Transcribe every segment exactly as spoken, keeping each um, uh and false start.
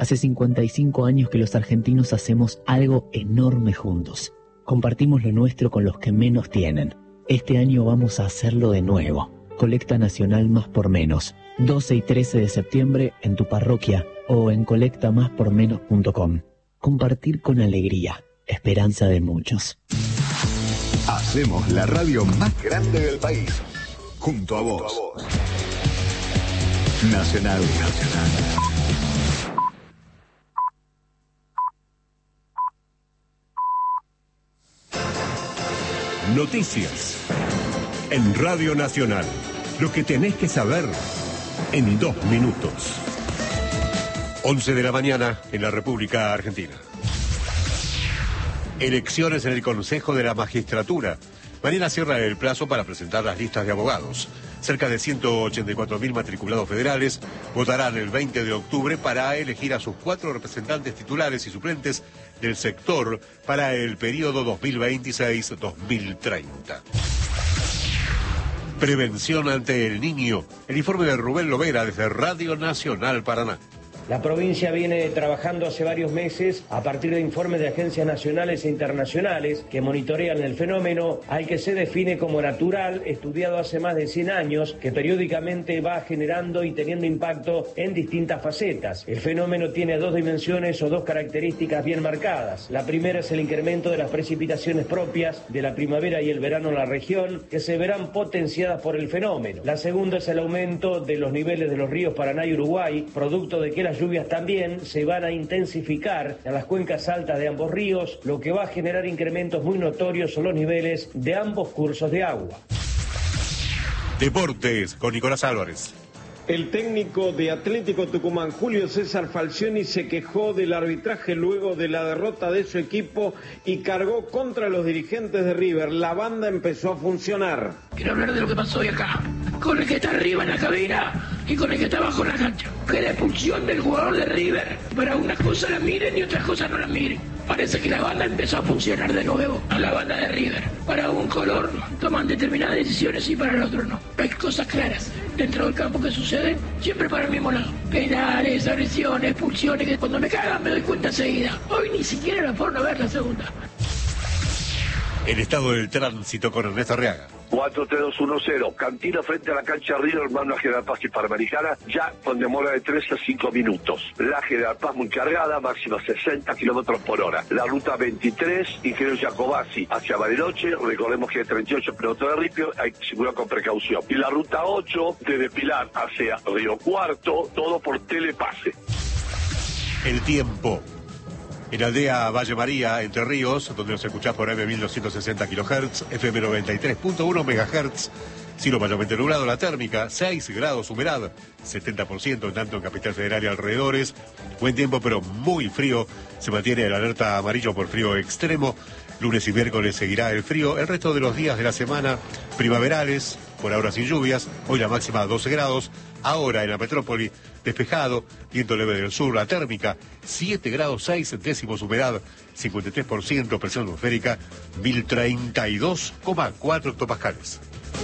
Hace cincuenta y cinco años que los argentinos hacemos algo enorme juntos. Compartimos lo nuestro con los que menos tienen. Este año vamos a hacerlo de nuevo. Colecta Nacional Más por Menos. doce y trece de septiembre en tu parroquia o en colecta más por menos punto com. Compartir con alegría. Esperanza de muchos. Hacemos la radio más grande del país. Junto a vos. Junto a vos. Nacional, Nacional. Noticias en Radio Nacional. Lo que tenés que saber en dos minutos. once de la mañana en la República Argentina. Elecciones en el Consejo de la Magistratura. Mañana cierra el plazo para presentar las listas de abogados. Cerca de ciento ochenta y cuatro mil matriculados federales votarán el veinte de octubre para elegir a sus cuatro representantes titulares y suplentes del sector para el periodo dos mil veintiséis a dos mil treinta. Prevención ante el niño. El informe de Rubén Lovera desde Radio Nacional Paraná. La provincia viene trabajando hace varios meses a partir de informes de agencias nacionales e internacionales que monitorean el fenómeno al que se define como natural, estudiado hace más de cien años, que periódicamente va generando y teniendo impacto en distintas facetas. El fenómeno tiene dos dimensiones o dos características bien marcadas. La primera es el incremento de las precipitaciones propias de la primavera y el verano en la región, que se verán potenciadas por el fenómeno. La segunda es el aumento de los niveles de los ríos Paraná y Uruguay, producto de que las lluvias también se van a intensificar en las cuencas altas de ambos ríos, lo que va a generar incrementos muy notorios en los niveles de ambos cursos de agua. Deportes con Nicolás Álvarez. El técnico de Atlético Tucumán, Julio César Falcioni, se quejó del arbitraje luego de la derrota de su equipo y cargó contra los dirigentes de River. La banda empezó a funcionar. Quiero hablar de lo que pasó hoy acá, con el que está arriba en la cabina y con el que está abajo en la cancha. Que la expulsión del jugador de River, para unas cosas la miren y otras cosas no la miren. Parece que la banda empezó a funcionar de nuevo, a la banda de River. Para un color toman determinadas decisiones y para el otro no. Hay cosas claras dentro del campo que suceden, siempre para el mismo lado. Penales, agresiones, expulsiones, que cuando me cagan me doy cuenta enseguida. Hoy ni siquiera la forma ver la segunda. El estado del tránsito con Ernesto Arriaga. cuatro tres dos uno cero, Cantina frente a la cancha Río, hermano General Paz y Panamericana, ya con demora de tres a cinco minutos. La General Paz muy cargada, máxima sesenta kilómetros por hora. La ruta veintitrés, ingeniero Jacobasi, hacia Bariloche, recordemos que hay treinta y ocho kilómetros de ripio, hay que circular con precaución. Y la ruta ocho, desde Pilar hacia Río Cuarto, todo por telepase. El tiempo. En Aldea Valle María, Entre Ríos, donde nos escuchás por M mil doscientos sesenta kilohertz, F M noventa y tres punto uno megahertz, cielo mayormente nublado, la térmica, seis grados, humedad, setenta por ciento, en tanto en Capital Federal y alrededores. Buen tiempo, pero muy frío. Se mantiene el alerta amarillo por frío extremo. Lunes y miércoles seguirá el frío. El resto de los días de la semana, primaverales, por ahora sin lluvias. Hoy la máxima doce grados. Ahora en la metrópoli, despejado, viento leve del sur, la térmica, siete grados seis décimos, humedad, cincuenta y tres por ciento, presión atmosférica, mil treinta y dos coma cuatro hectopascales.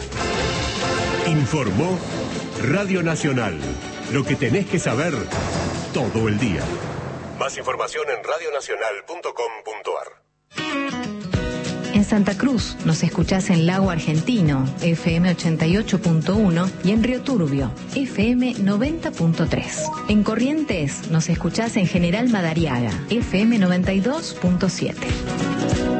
Informó Radio Nacional. Lo que tenés que saber todo el día. Más información en radio nacional punto com punto ar. En Santa Cruz nos escuchás en Lago Argentino, F M ochenta y ocho punto uno, y en Río Turbio, F M noventa punto tres. En Corrientes nos escuchás en General Madariaga, F M noventa y dos punto siete.